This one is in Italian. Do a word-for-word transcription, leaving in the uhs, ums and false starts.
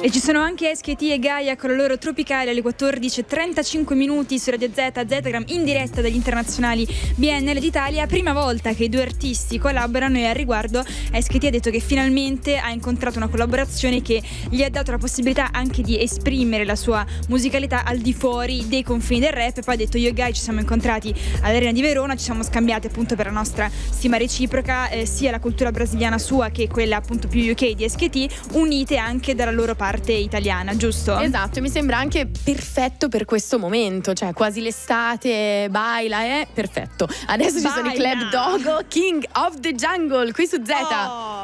E ci sono anche S K T e Gaia con la loro Tropicale alle quattordici e trentacinque minuti su Radio Z, Zetagram in diretta dagli internazionali B N L d'Italia. Prima volta che i due artisti collaborano e al riguardo S K T ha detto che finalmente ha incontrato una collaborazione che gli ha dato la possibilità anche di esprimere la sua musicalità al di fuori dei confini del rap. E poi ha detto: io e Gaia ci siamo incontrati all'Arena di Verona, ci siamo scambiati appunto per la nostra stima reciproca, eh, sia la cultura brasiliana sua che quella appunto più U K di S K T, unite anche dalla loro parte italiana, giusto? Esatto, mi sembra anche perfetto per questo momento, cioè quasi l'estate, baila, è perfetto. Adesso Baila. Ci sono i Club Dogo, King of the Jungle, qui su Z. Oh.